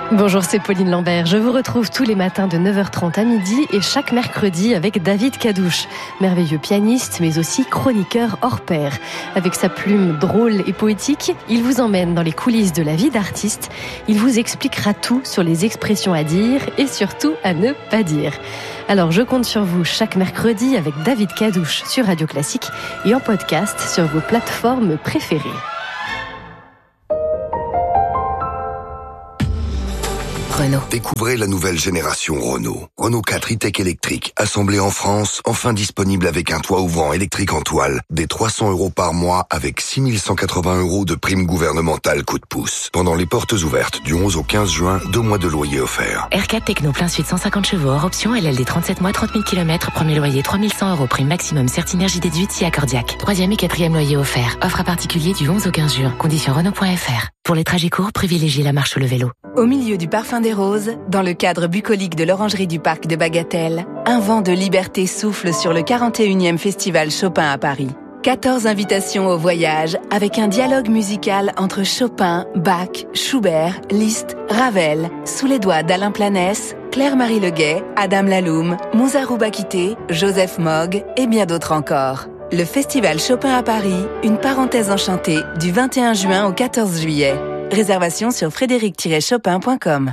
Bonjour, c'est Pauline Lambert. Je vous retrouve tous les matins de 9h30 à midi et chaque mercredi avec David Cadouche, merveilleux pianiste mais aussi chroniqueur hors pair. Avec sa plume drôle et poétique, il vous emmène dans les coulisses de la vie d'artiste. Il vous expliquera tout sur les expressions à dire et surtout à ne pas dire. Alors je compte sur vous chaque mercredi avec David Cadouche sur Radio Classique et en podcast sur vos plateformes préférées. Renault. Découvrez la nouvelle génération Renault. Renault 4 e-Tech électrique, assemblé en France, enfin disponible avec un toit ouvrant électrique en toile, des 300 € par mois avec 6 180 € de prime gouvernementale coup de pouce. Pendant les portes ouvertes du 11 au 15 juin, 2 mois de loyer offerts. R4 Techno plein suite 150 chevaux hors option, LLD 37 mois, 30 000 km, premier loyer 3 100 € prime maximum, Certinergie déduite si accordiaque. 3e et 4e loyer offert. Offre à particulier du 11 au 15 juin. Conditions Renault.fr. Pour les trajets courts, privilégiez la marche ou le vélo. Au milieu du parfum des roses, dans le cadre bucolique de l'orangerie du parc de Bagatelle, un vent de liberté souffle sur le 41e Festival Chopin à Paris. 14 invitations au voyage avec un dialogue musical entre Chopin, Bach, Schubert, Liszt, Ravel, sous les doigts d'Alain Planès, Claire-Marie Leguet, Adam Laloum, Mouzarou Bakité, Joseph Mogg et bien d'autres encore. Le Festival Chopin à Paris, une parenthèse enchantée du 21 juin au 14 juillet. Réservation sur frédéric-chopin.com.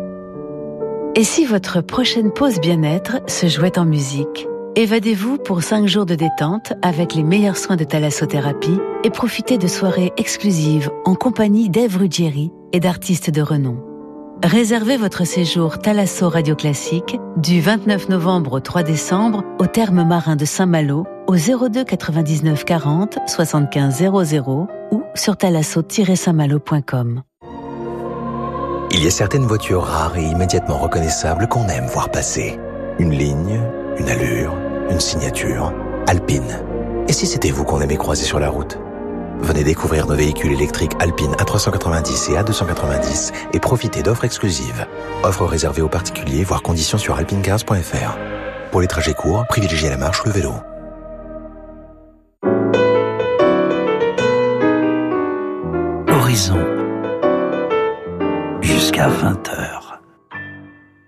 Et si votre prochaine pause bien-être se jouait en musique ? Évadez-vous pour 5 jours de détente avec les meilleurs soins de thalassothérapie et profitez de soirées exclusives en compagnie d'Ève Ruggieri et d'artistes de renom. Réservez votre séjour Thalasso Radio Classique du 29 novembre au 3 décembre au Thermes Marin de Saint-Malo au 02 99 40 75 00 ou sur thalasso-saintmalo.com. Il y a certaines voitures rares et immédiatement reconnaissables qu'on aime voir passer. Une ligne, une allure, une signature. Alpine. Et si c'était vous qu'on aimait croiser sur la route ? Venez découvrir nos véhicules électriques Alpine A390 et A290 et profitez d'offres exclusives. Offres réservées aux particuliers, voire conditions sur alpinecars.fr. Pour les trajets courts, privilégiez la marche ou le vélo. Horizon. Jusqu'à 20h.